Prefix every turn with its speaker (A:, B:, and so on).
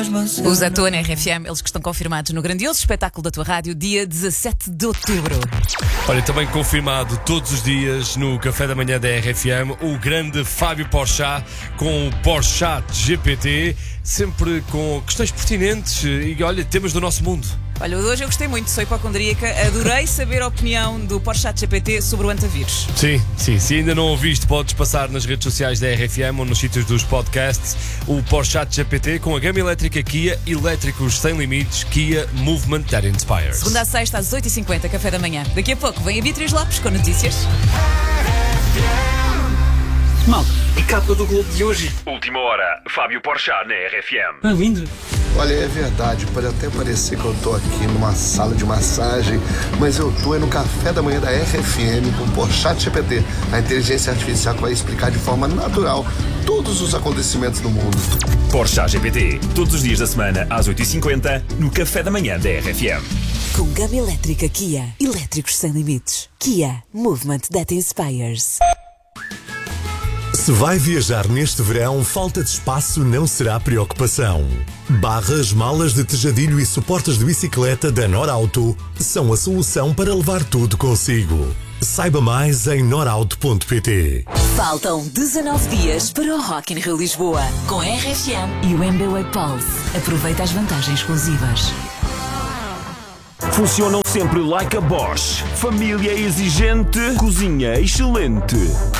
A: Os à toa na RFM, eles que estão confirmados no grandioso espetáculo da tua rádio, dia 17 de outubro.
B: Olha, também confirmado todos os dias no café da manhã da RFM, o grande Fábio Porchat com o Porchat GPT, sempre com questões pertinentes e, olha, temas do nosso mundo.
A: Olha, hoje eu gostei muito, sou hipocondríaca, adorei saber a opinião do Porchat GPT sobre o antavírus.
B: Sim, se ainda não ouviste, podes passar nas redes sociais da RFM ou nos sítios dos podcasts o Porchat GPT com a gama elétrica Kia, elétricos sem limites, Kia Movement That Inspires.
A: Segunda a sexta às 8h50, café da manhã. Daqui a pouco vem a Beatriz Lopes com notícias.
C: Mal, e capa do Globo de hoje?
D: Última hora, Fábio Porchat na RFM.
C: Bem-vindo.
E: Olha, é verdade, pode até parecer que eu tô aqui numa sala de massagem, mas eu tô no café da manhã da RFM com o Porchat GPT, a inteligência artificial que vai explicar de forma natural todos os acontecimentos do mundo.
D: Porchat GPT, todos os dias da semana às 8h50 no café da manhã da RFM.
F: Com gama elétrica Kia, elétricos sem limites. Kia, movement that inspires.
G: Se vai viajar neste verão, falta de espaço não será preocupação. Barras, malas de tejadilho e suportes de bicicleta da Norauto são a solução para levar tudo consigo. Saiba mais em norauto.pt.
F: Faltam 19 dias para o Rock in Rio Lisboa, com a RFM e o MBWay Pulse. Aproveita as vantagens exclusivas.
D: Funcionam sempre like a Bosch. Família exigente, cozinha excelente.